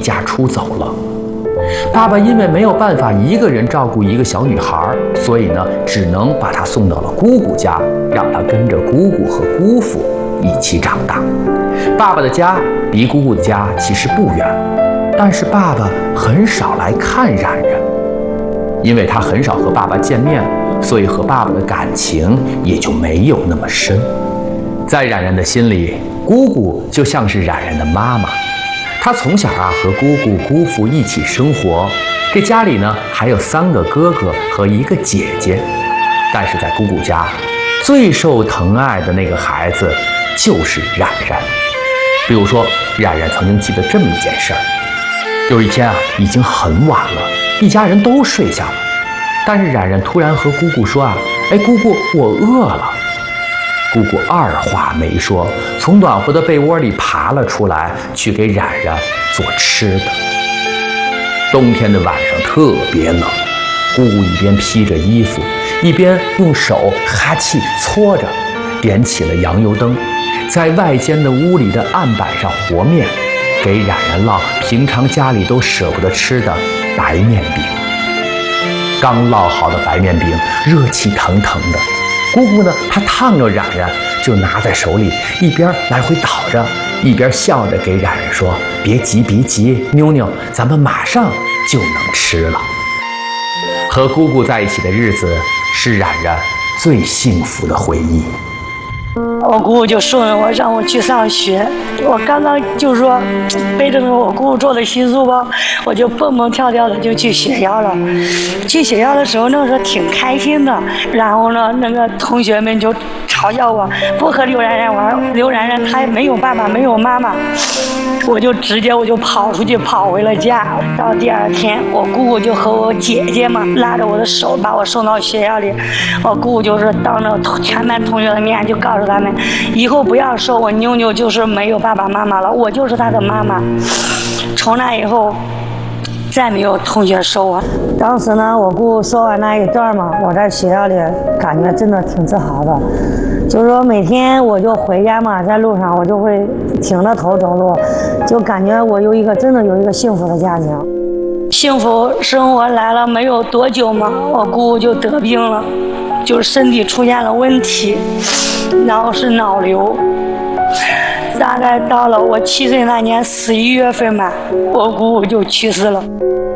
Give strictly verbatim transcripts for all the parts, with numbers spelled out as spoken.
家出走了。爸爸因为没有办法一个人照顾一个小女孩，所以呢，只能把她送到了姑姑家，让她跟着姑姑和姑父一起长大。爸爸的家离姑姑的家其实不远，但是爸爸很少来看冉冉，因为他很少和爸爸见面，所以和爸爸的感情也就没有那么深。在冉冉的心里，姑姑就像是冉冉的妈妈。她从小啊和姑姑、姑父一起生活，这家里呢还有三个哥哥和一个姐姐。但是在姑姑家，最受疼爱的那个孩子就是冉冉。比如说，冉冉曾经记得这么一件事儿：有一天啊，已经很晚了，一家人都睡下了，但是冉冉突然和姑姑说啊：“哎，姑姑，我饿了。”姑姑二话没说，从暖和的被窝里爬了出来，去给冉冉做吃的。冬天的晚上特别冷，姑姑一边披着衣服，一边用手哈气搓着，点起了洋油灯，在外间的屋里的案板上和面，给冉冉烙平常家里都舍不得吃的白面饼。刚烙好的白面饼热气腾腾的，姑姑呢，她烫着冉冉，就拿在手里，一边来回倒着，一边笑着给冉冉说：“别急，别急，妞妞，咱们马上就能吃了。”和姑姑在一起的日子是冉冉最幸福的回忆。 我姑姑就送着我让我去上学，我刚刚就说背着我姑姑做的新书包，我就蹦蹦跳跳的就去学校了。去学校的时候那时候挺开心的，然后呢，那个同学们就嘲笑我不和刘冉冉玩，刘冉冉她没有爸爸没有妈妈。我就直接我就跑出去跑回了家。到第二天，我姑姑就和我姐姐嘛拉着我的手把我送到学校里。我姑姑就是当着全班同学的面就告诉他们，以后不要说我妞妞就是没有爸爸妈妈了，我就是她的妈妈。从那以后再没有同学说我。当时呢，我姑姑说完那一段嘛，我在学校里感觉真的挺自豪的。就是说每天我就回家嘛，在路上我就会挺着头走路，就感觉我有一个真的有一个幸福的家庭。幸福生活来了没有多久嘛，我姑姑就得病了，就是身体出现了问题，然后是脑瘤。大概到了我七岁那年十一月份吧，我姑姑就去世了。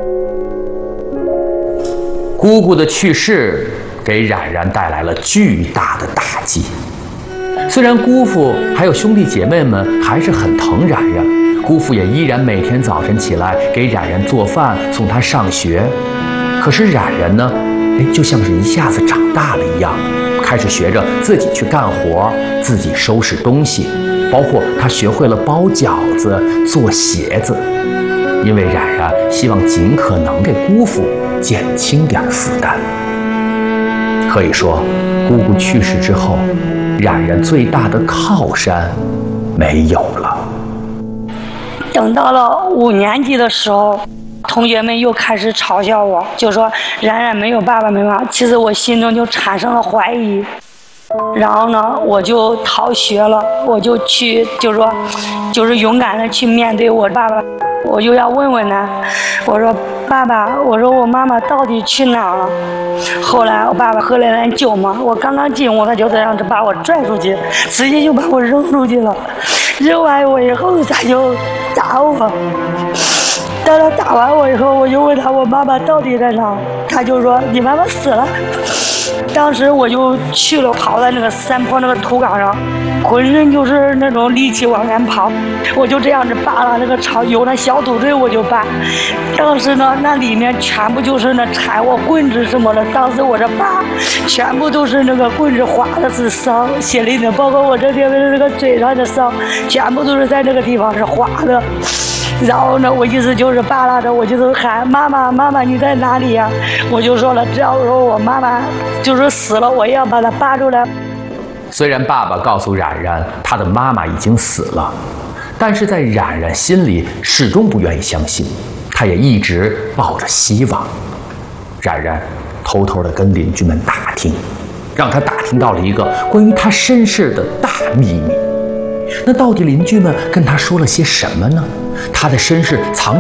姑姑的去世给冉冉带来了巨大的打击。虽然姑父还有兄弟姐妹们还是很疼冉冉，姑父也依然每天早晨起来给冉冉做饭，送她上学。可是冉冉呢，哎，就像是一下子长大了一样，开始学着自己去干活，自己收拾东西，包括她学会了包饺子、做鞋子。因为冉冉希望尽可能给姑父减轻点负担。可以说，姑姑去世之后，冉冉最大的靠山没有了。 等到了五年级的时候，同学们又开始嘲笑我，就说冉冉没有爸爸没妈妈。其实我心中就产生了怀疑，然后呢，我就逃学了，我就去，就是说，就是勇敢的去面对我爸爸。我就要问问他，我说爸爸，我说我妈妈到底去哪了？后来我爸爸喝了点酒嘛，我刚刚进屋，他就这样子把我拽出去，直接就把我扔出去了。扔完我以后，他就打我。当他打完我以后，我就问他我妈妈到底在哪？他就说你妈妈死了。当时我就去了，跑在那个山坡那个土岗上，浑身就是那种力气往前跑，我就这样子扒了那个草，有那小土堆我就扒。当时呢，那里面全部就是那柴火、棍子什么的。当时我这扒，全部都是那个棍子划的是伤，血淋淋，包括我这边的那个嘴上的伤，全部都是在那个地方是划的。然后呢，我一直就是扒拉着，我就是喊妈妈，妈妈你在哪里呀？我就说了，只要说我妈妈就是死了，我也要把她扒出来。 虽然爸爸告诉冉冉她的妈妈已经死了，但是在冉冉心里始终不愿意相信，她也一直抱着希望。冉冉偷偷地跟邻居们打听，让她打听到了一个关于她身世的大秘密。那到底邻居们跟她说了些什么呢？她的身世藏